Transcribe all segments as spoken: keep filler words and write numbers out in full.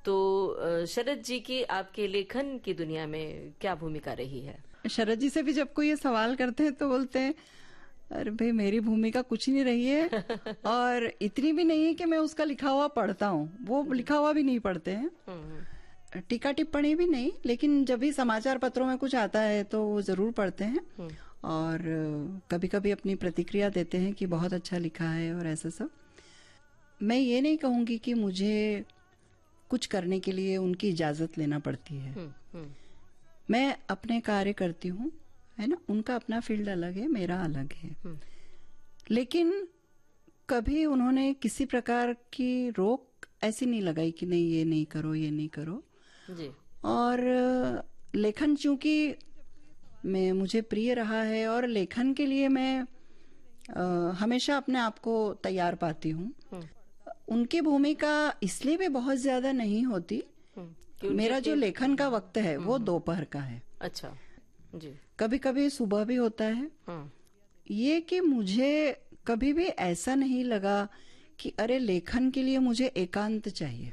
तो अ, शरद जी की आपके लेखन की दुनिया में क्या भूमिका रही है? शरद जी से भी जब कोई ये सवाल करते हैं तो बोलते हैं, अरे भाई मेरी भूमिका कुछ नहीं रही है और इतनी भी नहीं है कि मैं उसका लिखा हुआ पढ़ता हूँ, वो लिखा हुआ भी नहीं पढ़ते हैं, टीका टिप्पणी भी नहीं, लेकिन जब भी समाचार पत्रों में कुछ आता है तो वो जरूर पढ़ते हैं और कभी कभी अपनी प्रतिक्रिया देते हैं कि बहुत अच्छा लिखा है और ऐसा सब। मैं ये नहीं कहूंगी कि मुझे कुछ करने के लिए उनकी इजाजत लेना पड़ती है। मैं अपने कार्य करती हूँ, है ना, उनका अपना फील्ड अलग है, मेरा अलग है, लेकिन कभी उन्होंने किसी प्रकार की रोक ऐसी नहीं लगाई कि नहीं ये नहीं करो ये नहीं करो जी। और लेखन चूंकि मैं मुझे प्रिय रहा है और लेखन के लिए मैं आ, हमेशा अपने आप को तैयार पाती हूँ। उनकी भूमिका इसलिए भी बहुत ज्यादा नहीं होती, मेरा जो लेखन का वक्त है वो दोपहर का है। अच्छा जी। कभी कभी सुबह भी होता है। ये कि मुझे कभी भी ऐसा नहीं लगा कि अरे लेखन के लिए मुझे एकांत चाहिए।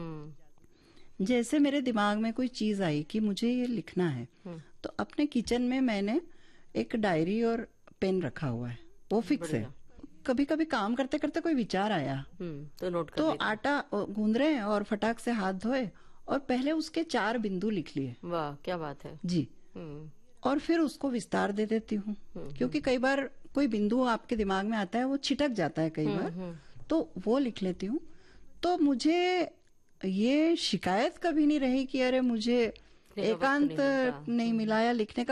जैसे मेरे दिमाग में कोई चीज आई कि मुझे ये लिखना है, तो अपने किचन में मैंने एक डायरी और पेन रखा हुआ है, वो फिक्स है। कभी कभी काम करते करते कोई विचार आया तो नोट कर तो आटा गूंद रहे हैं और फटाक से हाथ धोए और पहले उसके चार बिंदु लिख लिए। वाह क्या बात है जी। और फिर उसको विस्तार दे देती हूँ, क्योंकि कई बार कोई बिंदु आपके दिमाग में आता है वो छिटक जाता है कई बार, तो वो लिख लेती हूँ। तो मुझे ये शिकायत कभी नहीं रही कि अरे मुझे एकांत नहीं मिला या लिखने का